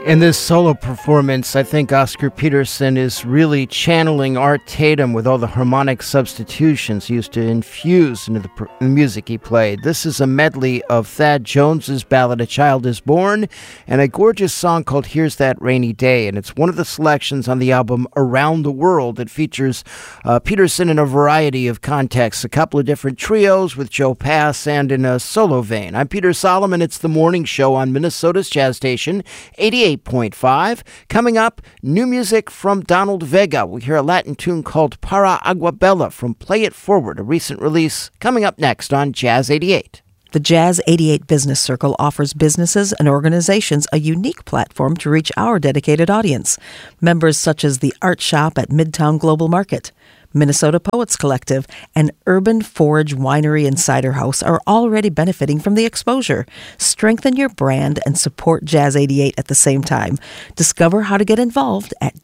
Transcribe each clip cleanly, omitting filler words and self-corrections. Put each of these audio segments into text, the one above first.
In this solo performance, I think Oscar Peterson is really channeling Art Tatum with all the harmonic substitutions he used to infuse into the music he played. This is a medley of Thad Jones's ballad, A Child Is Born, and a gorgeous song called Here's That Rainy Day, and it's one of the selections on the album Around the World that features Peterson in a variety of contexts, a couple of different trios with Joe Pass and in a solo vein. I'm Peter Solomon. It's the morning show on Minnesota's Jazz Station, 88.5. Coming up, new music from Donald Vega. We'll hear a Latin tune called Para Agua Bella from Play It Forward, a recent release, coming up next on Jazz 88. The Jazz 88 Business Circle offers businesses and organizations a unique platform to reach our dedicated audience. Members such as the Art Shop at Midtown Global Market, Minnesota Poets Collective, and Urban Forge Winery and Cider House are already benefiting from the exposure. Strengthen your brand and support Jazz 88 at the same time. Discover how to get involved at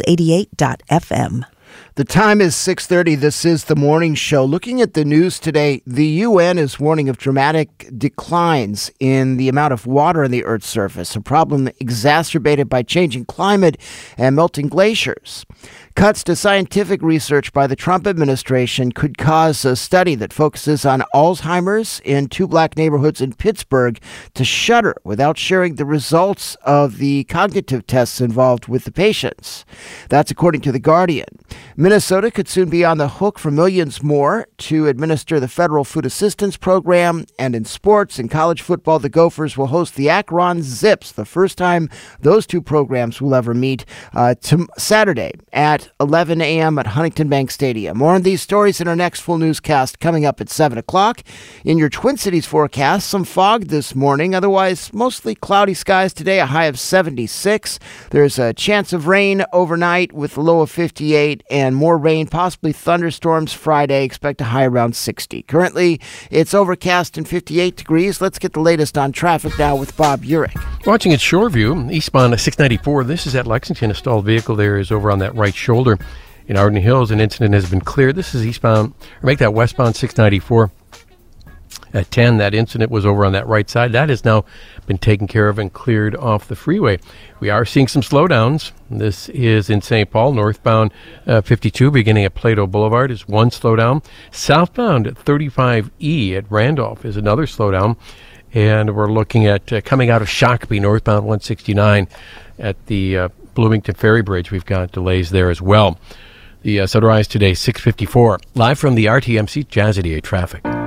jazz88.fm. The time is 6:30. This is the morning show. Looking at the news today, the UN is warning of dramatic declines in the amount of water on the Earth's surface, a problem exacerbated by changing climate and melting glaciers. Cuts to scientific research by the Trump administration could cause a study that focuses on Alzheimer's in 2 black neighborhoods in Pittsburgh to shutter without sharing the results of the cognitive tests involved with the patients. That's according to The Guardian. Minnesota could soon be on the hook for millions more to administer the federal food assistance program. And in sports and college football, the Gophers will host the Akron Zips, the first time those two programs will ever meet, Saturday at 11 a.m. at Huntington Bank Stadium. More on these stories in our next full newscast coming up at 7 o'clock. In your Twin Cities forecast, some fog this morning, otherwise mostly cloudy skies today, a high of 76. There's a chance of rain overnight with a low of 58 and more rain, possibly thunderstorms Friday. Expect a high around 60. Currently, it's overcast and 58 degrees. Let's get the latest on traffic now with Bob Urich. Watching at Shoreview, eastbound 694. This is at Lexington. A stalled vehicle there is over on that right shoulder. In Arden Hills, an incident has been cleared. This is eastbound, or make that westbound 694. At 10, that incident was over on that right side. That has now been taken care of and cleared off the freeway. We are seeing some slowdowns. This is in St. Paul, northbound 52, beginning at Plato Boulevard is one slowdown. Southbound at 35E at Randolph is another slowdown. And we're looking at coming out of Shakopee, northbound 169 at the Bloomington Ferry Bridge. We've got delays there as well. The sunrise today, 6:54. Live from the RTMC Jazz 88 traffic.